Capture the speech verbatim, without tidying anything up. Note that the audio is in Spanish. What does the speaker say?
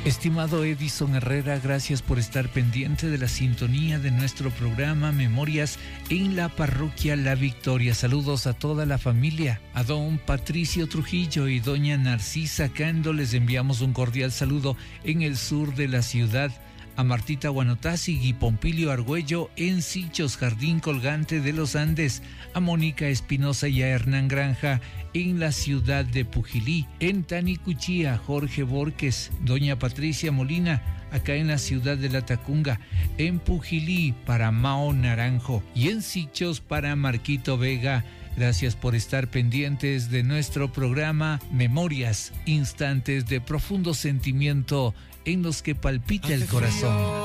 Estimado Edison Herrera, gracias por estar pendiente de la sintonía de nuestro programa Memorias en la Parroquia La Victoria. Saludos a toda la familia. A don Patricio Trujillo y doña Narcisa Cando les enviamos un cordial saludo en el sur de la ciudad. A Martita Guanotazzi y Pompilio Argüello en Sichos, Jardín Colgante de los Andes. A Mónica Espinosa y a Hernán Granja en la ciudad de Pujilí. En Tanicuchía, Jorge Borges, doña Patricia Molina, acá en la ciudad de La Tacunga. En Pujilí, para Mao Naranjo. Y en Sichos, para Marquito Vega. Gracias por estar pendientes de nuestro programa Memorias, instantes de profundo sentimiento en los que palpita el corazón.